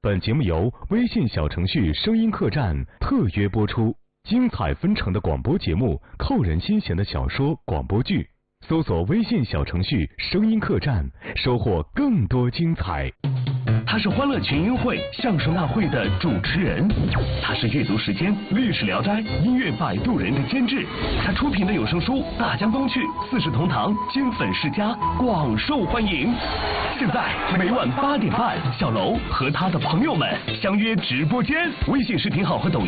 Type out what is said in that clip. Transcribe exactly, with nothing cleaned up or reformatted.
本节目由微信小程序声音客栈特约播出，精彩纷呈的广播节目，扣人心弦的小说、广播剧。搜索微信小程序声音客栈，收获更多精彩。 他是欢乐群英会相声大会的主持人，他是阅读时间历史聊斋音乐摆渡人的监制，他出品的有声书《大江东去》《四世同堂》金粉世家广受欢迎。现在每晚八点半，小楼和他的朋友们相约直播间，微信视频号和抖音